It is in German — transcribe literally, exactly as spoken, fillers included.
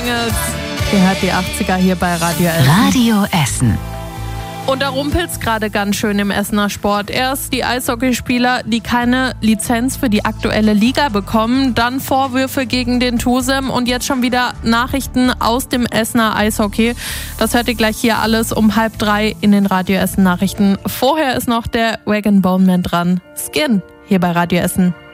Bengals. Ihr hört die achtziger hier bei Radio Essen. Radio Essen. Und da rumpelt's gerade ganz schön im Essener Sport. Erst die Eishockeyspieler, die keine Lizenz für die aktuelle Liga bekommen, dann Vorwürfe gegen den TuSem und jetzt schon wieder Nachrichten aus dem Essener Eishockey. Das hört ihr gleich hier alles um halb drei in den Radio Essen Nachrichten. Vorher ist noch der Rag and Bone Man dran. Skin hier bei Radio Essen.